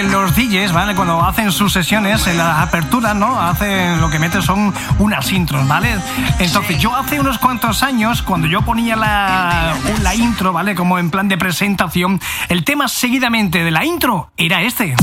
los DJs, ¿vale? Cuando hacen sus sesiones, en la apertura, ¿no? Hacen lo que meten son unas intros, ¿vale? Entonces, yo hace unos cuantos años, cuando yo ponía la intro, ¿vale? Como en plan de presentación, el tema seguidamente de la intro era este.